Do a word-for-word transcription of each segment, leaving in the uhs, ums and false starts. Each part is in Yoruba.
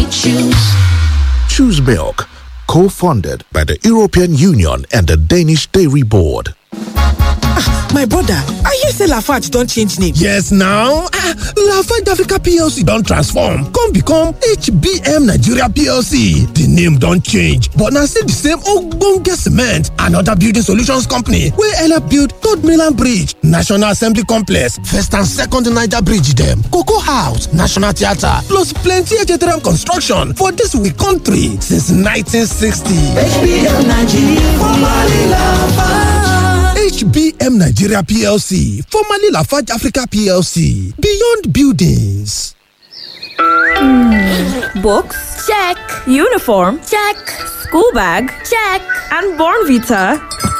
choose. Choose Milk, co-funded by the European Union and the Danish Dairy Board. My brother, I hear say Lafarge don change name. Yes now, ah, Lafarge Africa P L C don transform come become H B M Nigeria P L C. The name don change but na still the same ogbonge cement and other building solutions company wey help build Third Mainland Bridge, National Assembly Complex, First and Second Niger Bridge dem, Cocoa House, National Theatre plus plenty H T M construction for dis we country since nineteen sixty. H B M Nigeria, formerly Lafarge. H B M Nigeria P L C, formerly Lafarge Africa P L C, Beyond Buildings. Mm. Books? Check. Uniform? Check. School bag? Check. And Bornvita?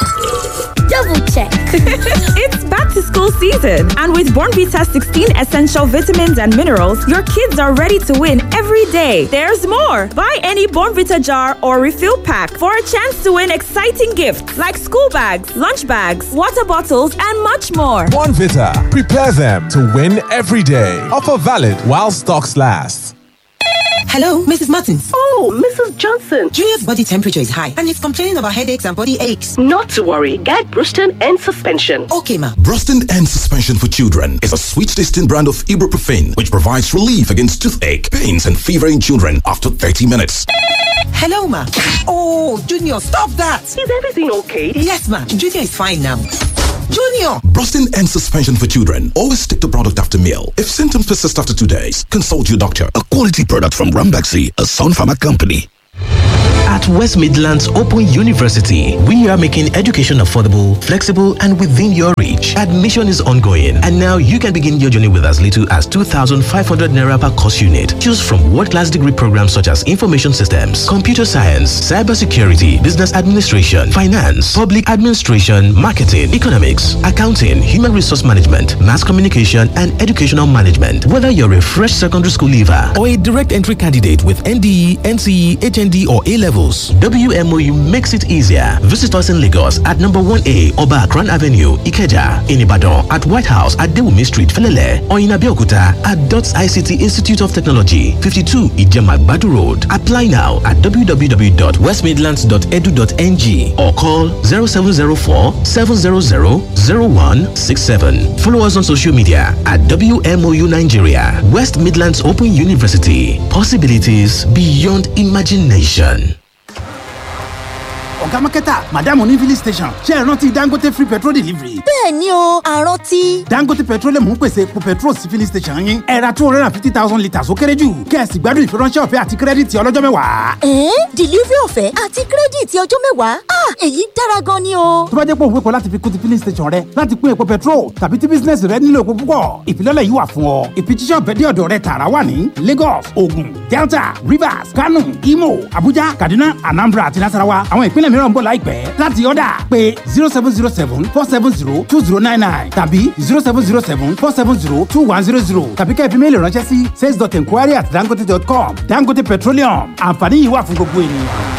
Double check. It's back to school season, and with Bornvita sixteen essential vitamins and minerals, your kids are ready to win every day. There's more. Buy any Bornvita jar or refill pack for a chance to win exciting gifts like school bags, lunch bags, water bottles, and much more. Bornvita. Prepare them to win every day. Offer valid while stocks last. Hello, Missus Martins. Oh, Missus Johnson. Junior's body temperature is high and he's complaining about headaches and body aches. Not to worry. Get Bruston and suspension. Okay, ma. Bruston and suspension for children is a sweet tasting brand of ibuprofen which provides relief against toothache, pains, and fever in children after thirty minutes. Hello, ma. Oh, Junior, stop that. Is everything okay? Yes, ma. Junior is fine now. Junior! Brustin and suspension for children. Always take the product after meal. If symptoms persist after two days, consult your doctor. A quality product from Rambaxi, a Sun Pharma company. At West Midlands Open University, we are making education affordable, flexible, and within your reach. Admission is ongoing, and now you can begin your journey with as little as two thousand five hundred naira per course unit. Choose from world-class degree programs such as Information Systems, Computer Science, Cybersecurity, Business Administration, Finance, Public Administration, Marketing, Economics, Accounting, Human Resource Management, Mass Communication, and Educational Management. Whether you're a fresh secondary school leaver or a direct entry candidate with N D E, N C E, H N D, or A-Levels, W M O U makes it easier. Visit us in Lagos at number one A Oba Akran Avenue, Ikeja, in Ibadan at White House at Dewumi Street, Felele, or in Abeokuta at Dots I C T Institute of Technology, fifty-two Ijema Badu Road. Apply now at w w w dot west midlands dot e d u dot n g or call zero seven zero four, seven zero zero, zero one six seven. Follow us on social media at W M O U Nigeria. West Midlands Open University. Possibilities beyond imagination. Ọ̀gá Mákẹ́tà, Madam ní filling station, ṣé ẹ rántí Dangote free petrol delivery? Bẹ́ẹ̀ni o, àrántí. Dangote Petroleum ń pèsè epo petrol sí filling station yín. Ẹ ra two hundred fifty thousand litres ó kéré jù. Kẹ̀sì gbádùn ìfiránṣẹ́ ọ̀fẹ́ àti kírẹ́dìtì ọlọ́jọ́ mẹ́wàá. Ẹ̀ẹ́n delivery ọ̀fẹ́ àti kírẹ́dìtì ọjọ́ mẹ́wàá. Ah, èyí dára gan ni o. Tó bá jẹ́ pé òun wépo láti fi kún ti filling station rẹ láti pín epo petrol tàbí tí bísínẹ́sì rẹ nílò epo púpọ̀, ìfilọ́lẹ̀ yìí wà fún ọ. Ìfijíṣẹ́ ọ̀fẹ́ dé ọ̀dọ̀ rẹ tààrà wà ní Lagos, Ogun, Delta, Rivers, Kano, Imo, Abuja, Kaduna, Anambra àti Nasarawa. Àwọn ìpínlẹ̀ mìíràn ń bọ̀ láìpẹ́. Láti ọ̀dà pé zero seven zero seven four seven zero two zero nine nine tàbí zero seven zero seven four seven zero two one zero zero tàbí kẹ́ ẹ fi méèlì ránṣẹ́ sí sales dot enquiry at dangote dot com. Dangote Petroleum, àǹfààní yìí wà fún gbogbo ènìyàn.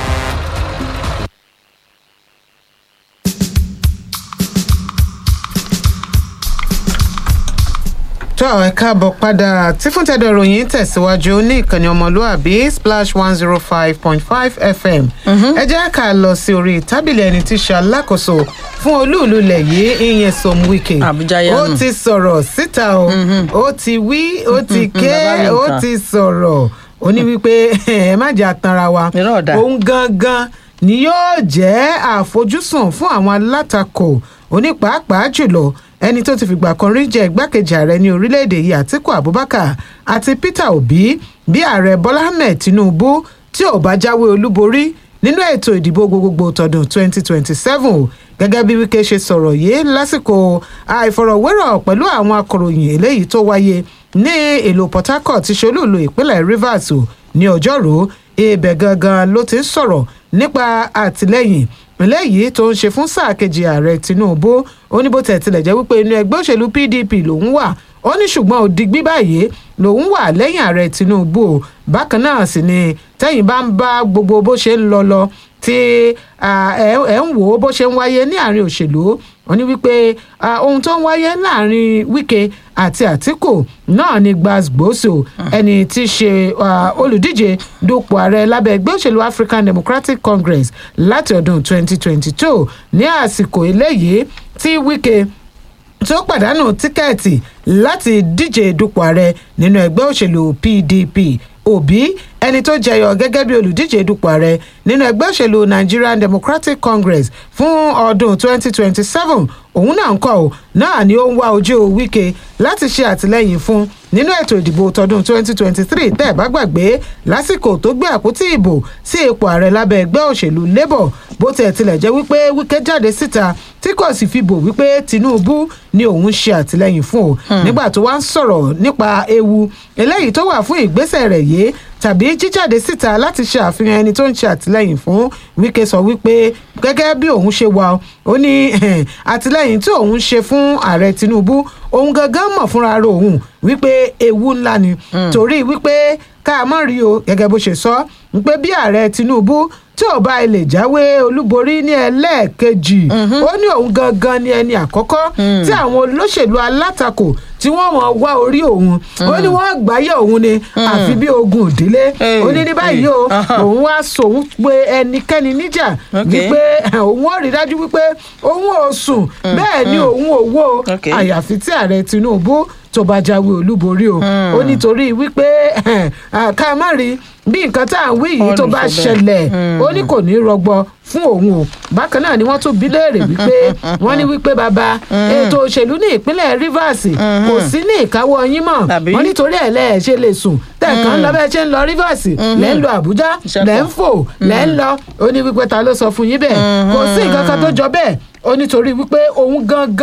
tó ẹ káàbọ̀ padà tí fún tẹ́dọ̀ ròyìn tẹ̀síwájú ní ìkànnì ọmọlúàbí splash one zero five point five f m. ẹ jẹ́ ká lọ sí orí tábìlì ẹni tí ṣe alákòóso fún olúùlú ilẹ̀ yìí ìyẹn Nyesom Wike. ó ti sọ̀rọ̀ síta o ó ti wí ó ti ké ó ti sọ̀rọ̀ ó ní wípé ẹ má jẹ́ àtanra wa òun gangan ni yóò jẹ́ àfojúsùn fún àwọn alátakò onípàápàá jùlọ ẹni tó ti fìgbà kan rí jẹ́ igbákejì ààrẹ ní orílẹ̀-èdè yìí Àtíkù Abubakar àti Peter Obi bí ààrẹ Bọ́lá Ahmed Tinubu tí ò bá jáwé olúborí nínú ètò ìdìbò gbogbogbò tọdún twenty twenty-seven gẹ́gẹ́ bí Wike ṣe sọ̀rọ̀ yìí lásìkò àìfọ̀rọ̀wérọ̀ pẹ̀lú àwọn akọ̀ròyìn eléyìí tó wáyé ní ìlú Port Harcourt tí ṣe olúùlú ìpínlẹ̀ Rivers ní ọjọ́rú ibẹ̀ gangan ló ti ń sọ̀rọ̀ nípa àtìlẹ́yìn eléyìí tó ń ṣe fún sáà kejì ààrẹ Tinubu ó ní bó tẹ̀ tilẹ̀ jẹ́ wípé inú ẹgbẹ́ òṣèlú P D P lòun wà ó ní ṣùgbọ́n òdìgbí báyìí lòun wà lẹ́yìn ààrẹ Tinubu bákan náà sì ni tẹ́yìn bá ń bá gbogbo bó ṣe ń lọ lọ tí ẹ̀ ń wò ó bó ṣe ń wáyé ní àárín òṣèlú ó ní wípé ohun tó ń wáyé láàrin Wike àti Àtíkù náà ni gbàgbóso ẹni tí í ṣe olùdíje dupò ààrẹ lábẹ́ ẹgbẹ́ òṣèlú African Democratic Congress láti ọdún twenty twenty-two ní àsìkò eléyìí tí Wike tó pàdánù tíkẹ́ẹ̀tì láti díje dupò ààrẹ nínú ẹgbẹ́ òṣèlú P D P. Obi ẹni tó jẹyọ gẹ́gẹ́ bí olùdíje dupò ààrẹ nínú ẹgbẹ́ òṣèlú Nigerian Democratic Congress fún ọdún twenty twenty-seven òun náà ń kọ́ ọ́ náà ni ó ń wá ojú Wike láti ṣe àtìlẹ́yìn fún nínú ètò ìdìbò tọdún twenty twenty-three tẹ́ ẹ̀ bá gbàgbé lásìkò tó gbé àpótí ìbò sí ipò ààrẹ lábẹ́ ẹgbẹ́ òṣèlú Labour bó tiẹ̀ tilẹ̀ jẹ́ wípé Wike jáde síta tí kò sì fi bò wípé Tinubu ni òun ṣe àtìlẹ́yìn fún o nígbà tó wá ń sọ̀rọ̀ nípa ewu eléyìí tó wà fún ìgbésẹ̀ rẹ̀ yìí tàbí jíjáde síta láti ṣe àfihàn ẹni tó ń ṣe àtìlẹ́yìn fún Wike sọ wípé gẹ́gẹ́ bí òun ṣe wà ó ní àtìlẹ́yìn tí òun ṣe fún ààrẹ Tinubu òun gangan mọ̀ fúnra rẹ̀ òun wípé ewu ńlá ni torí wípé ká mọ̀ rí o gẹ́gẹ́ bó ṣe sọ wípé bí ààrẹ Tinubu tí ò bá ilé jáwé olúborí ní ẹlẹ́ẹ̀kejì ó ní òun gangan ni ẹni àkọ́kọ́ tí àwọn olóṣèlú alátakò tí wọ́n mọ̀ wá orí òun ó ní wọ́n gbáyé òun ni àfi bí ogun òdílé ó ní ní báyìí o òun wá sòun pé ẹnikẹ́ni níjà wípé òun ò rí dájú wípé òun ò sùn bẹ́ẹ̀ ni òun ò wó àyàfi tí ààrẹ Tinubu tó bá jáwé olúborí o ó nítorí wípé ká má rí bí nǹkan tá à ń wí yìí tó bá ṣẹlẹ̀ ó ní kò ní rọgbọ fún òun o bákan náà ni wọ́n tún bí léèrè wípé wọ́n ní wípé bàbá ètò òṣèlú ní ìpínlẹ̀ Rivers kò sí ní ìkáwọ́ yín mọ́ wọ́n nítorí ẹ̀ lẹ́ẹ̀ ṣe lè sùn tẹ̀kan lọ bẹ́ẹ̀ ṣe ń lọ Rivers lẹ́ ń lọ Àbújá lẹ́ ń fò lẹ́ ń lọ ó ní wípé ta ló sọ fún yín bẹ́ẹ̀ kò sí nǹkan kan tó jọ bẹ́ẹ̀ ó nítorí wípé òun gangan